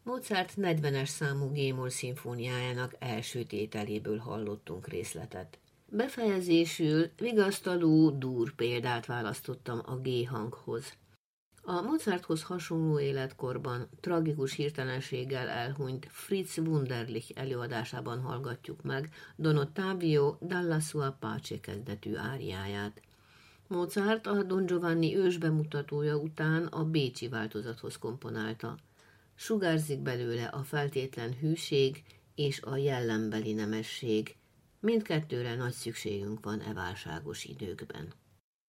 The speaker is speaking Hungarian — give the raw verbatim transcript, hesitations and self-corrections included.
Mozart negyvenes számú G-moll szimfóniájának első tételéből hallottunk részletet. Befejezésül vigasztaló dur példát választottam a G-hanghoz. A Mozarthoz hasonló életkorban tragikus hirtelenséggel elhunyt Fritz Wunderlich előadásában hallgatjuk meg Don Ottavio Dalla sua pace kezdetű áriáját. Mozart a Don Giovanni ősbemutatója után a bécsi változathoz komponálta. Sugárzik belőle a feltétlen hűség és a jellembeli nemesség. Mindkettőre nagy szükségünk van e válságos időkben.